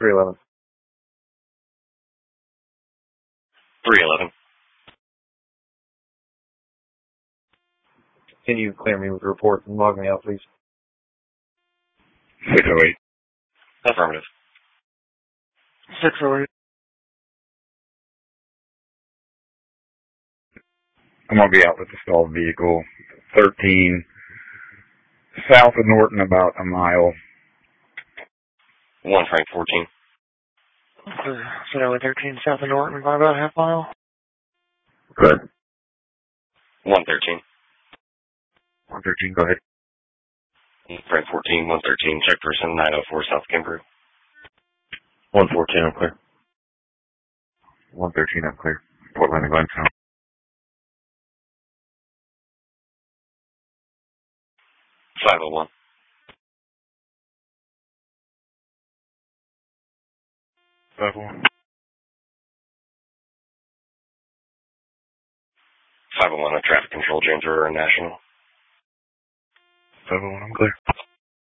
311. 311. Can you clear me with the report and log me out, please? 608. Affirmative. 608. I'm going to be out with the stalled vehicle. 13 south of Norton, about a mile. 1 Frank 14. So 13 south of Norton, about a half mile. Good. 113. 113, go ahead. Frank 14, 113, check person 904 South Kimbrough. 114, I'm clear. 113, I'm clear. Port Landing Line Sound. 501. 501. 501, a traffic control, James River National. 501, I'm clear.